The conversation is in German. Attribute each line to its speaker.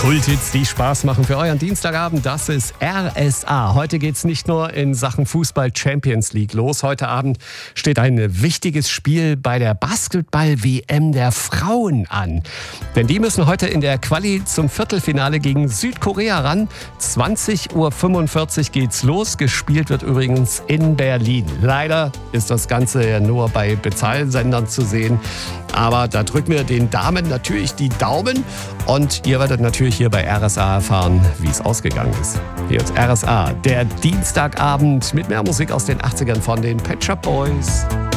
Speaker 1: Kulthits, die Spaß machen für euren Dienstagabend, das ist RSA. Heute geht's nicht nur in Sachen Fußball Champions League los. Heute Abend steht ein wichtiges Spiel bei der Basketball-WM der Frauen an. Denn die müssen heute in der Quali zum Viertelfinale gegen Südkorea ran. 20:45 Uhr geht's los. Gespielt wird übrigens in Berlin. Leider ist das Ganze ja nur bei Bezahlsendern zu sehen. Aber da drücken wir den Damen natürlich die Daumen. Und ihr werdet natürlich hier bei RSA erfahren, wie es ausgegangen ist. Hier ist RSA, der Dienstagabend mit mehr Musik aus den 80ern von den Pet Shop Boys.